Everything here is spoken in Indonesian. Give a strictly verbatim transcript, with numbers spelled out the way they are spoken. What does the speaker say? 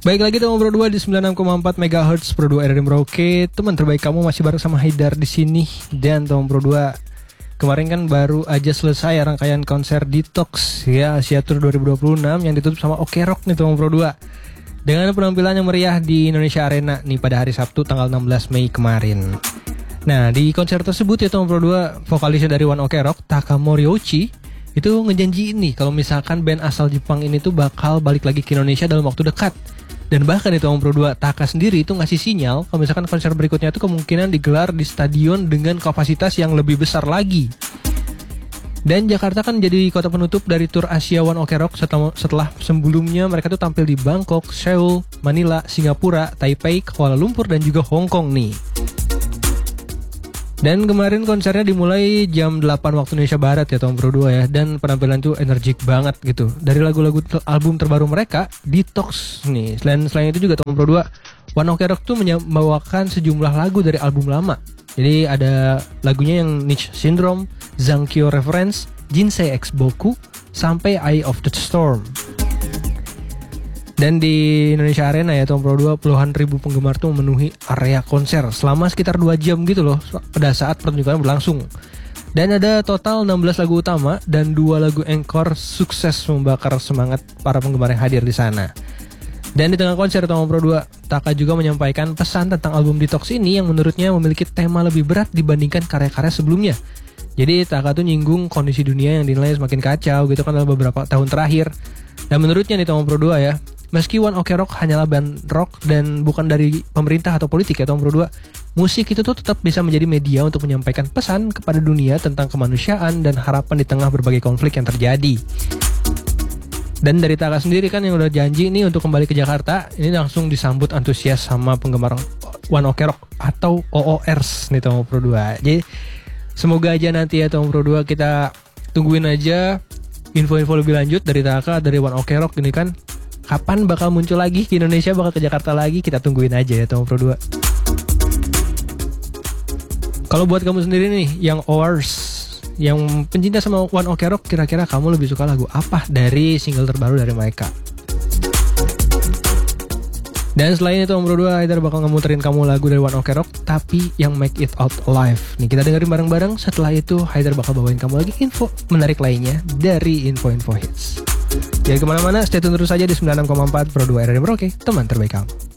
Baik lagi dong Bro dua di sembilan puluh enam koma empat megahertz Pro dua R R I Merauke. Teman terbaik kamu masih bareng sama Haidar di sini. Dan Tom Bro dua, kemarin kan baru aja selesai rangkaian konser Detox ya Asia Tour dua ribu dua puluh enam yang ditutup sama Oke Rock nih Tom Bro dua. Dengan penampilan yang meriah di Indonesia Arena nih pada hari Sabtu tanggal enam belas Mei kemarin. Nah, di konser tersebut ya Tom Bro dua, vokalisnya dari One Ok Rock, Taka Moriyuki, itu ngejanjiin nih kalau misalkan band asal Jepang ini tuh bakal balik lagi ke Indonesia dalam waktu dekat. Dan bahkan itu Om Pro dua, Taka sendiri itu ngasih sinyal kalau misalkan konser berikutnya itu kemungkinan digelar di stadion dengan kapasitas yang lebih besar lagi. Dan Jakarta kan jadi kota penutup dari tur Asia One Ok Rock setelah, setelah sebelumnya mereka tuh tampil di Bangkok, Seoul, Manila, Singapura, Taipei, Kuala Lumpur dan juga Hong Kong nih. Dan kemarin konsernya dimulai jam delapan waktu Indonesia Barat ya Tom Pro dua ya. Dan penampilan tuh energik banget gitu. Dari lagu-lagu ter- album terbaru mereka, Detox nih. Selain selain itu juga Tom Pro dua, One Ok Rock tuh membawakan sejumlah lagu dari album lama. Jadi ada lagunya yang Niche Syndrome, Zankyo Reference, Jinsei X Boku, sampai Eye of the Storm. Dan di Indonesia Arena ya Tom Pro dua, puluhan ribu penggemar tuh memenuhi area konser selama sekitar dua jam gitu loh pada saat pertunjukan berlangsung. Dan ada total enam belas lagu utama dan dua lagu encore sukses membakar semangat para penggemar yang hadir di sana. Dan di tengah konser Tom Pro dua, Taka juga menyampaikan pesan tentang album Detox ini yang menurutnya memiliki tema lebih berat dibandingkan karya-karya sebelumnya. Jadi Taka tuh nyinggung kondisi dunia yang dinilai semakin kacau gitu kan dalam beberapa tahun terakhir. Dan menurutnya nih Tom Pro dua ya, meski One Ok Rock hanyalah band rock dan bukan dari pemerintah atau politik ya Tom Pro dua, musik itu tuh tetap bisa menjadi media untuk menyampaikan pesan kepada dunia tentang kemanusiaan dan harapan di tengah berbagai konflik yang terjadi. Dan dari Taka sendiri kan yang udah janji nih untuk kembali ke Jakarta, ini langsung disambut antusias sama penggemar One Ok Rock atau O O Rs nih Tom Pro dua. Jadi semoga aja nanti ya Tom Pro dua kita tungguin aja info-info lebih lanjut dari Taka, dari One Ok Rock ini kan. Kapan bakal muncul lagi ke Indonesia, bakal ke Jakarta lagi, kita tungguin aja ya Tom Pro dua. Kalau buat kamu sendiri nih yang O Rs, yang pencinta sama One Ok Rock, kira-kira kamu lebih suka lagu apa dari single terbaru dari mereka? Dan selain itu Tom Pro dua, Haidar bakal ngemuterin kamu lagu dari One Ok Rock tapi yang Make It Out Alive. Nih kita dengerin bareng-bareng. Setelah itu Haidar bakal bawain kamu lagi info menarik lainnya dari Info-Info Hits. Jangan kemana-mana, stay tune terus saja di sembilan puluh enam koma empat Pro dua R R I Merauke, teman terbaik kamu.